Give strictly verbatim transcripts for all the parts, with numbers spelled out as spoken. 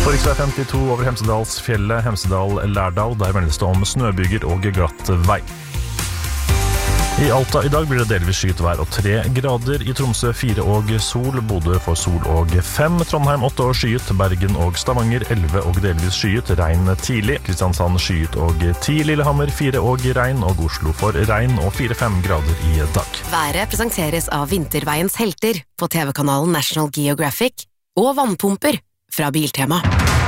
På riksvei femtito over Hemsedalsfjellet, Hemsedal-Lærdal, der meldes det om snøbyger og glatt vei. I Alta i dag blir det delvis skyet vær og tre grader. I Tromsø fire og sol, Bodø får sol og fem, Trondheim åtte og skyet, Bergen og Stavanger elleve og delvis skyet, regn tidlig, Kristiansand skyet og ti, Lillehammer fire og regn, og Oslo får regn og fire-fem grader i dag. Været presenteres av Vinterveiens helter på T V-kanalen National Geographic og vannpumper fra Biltema.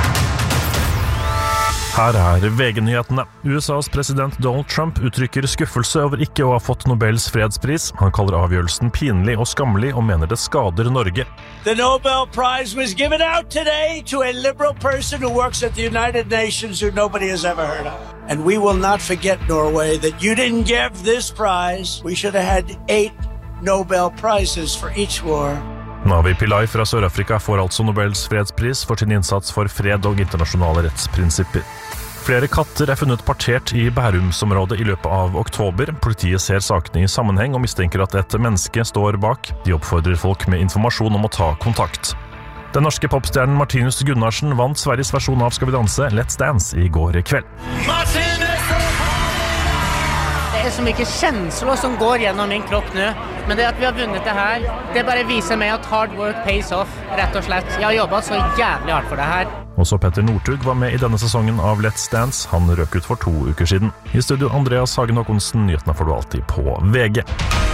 Her er V G-nyhetene. U S A's president Donald Trump uttrykker skuffelse over ikke å ha fått Nobels fredspris. Han kaller avgjørelsen pinlig og skammelig og mener det skader Norge. The Nobel Prize was given out today to a liberal person who works at the United Nations who nobody has ever heard of. And we will not forget, Norway, that you didn't give this prize. We should have had eight Nobel Prizes for each war. Navi Pillai fra Sør-Afrika får altså Nobels fredspris for sin innsats for fred og internasjonale rettsprinsipper. Flere katter er funnet partert i Bærumsområdet i løpet av oktober. Politiet ser sakene i sammenheng og mistenker at et menneske står bak. De oppfordrer folk med informasjon om å ta kontakt. Den norske popstjernen Martinus Gunnarsen vant Sveriges versjon av Skal vi danse Let's Dance i går kveld. Det er så mye kjensler som går gjennom min kropp nå, men det at vi har vunnet det her, det bare viser meg at hard work pays off, rett og slett. Jeg har jobbet så jævlig hardt for det her. Også Petter Northug var med i denne sesongen av Let's Dance. Han røk ut for to uker siden. I studio Andreas Hagen Håkonsen, nyhetene får du alltid på V G.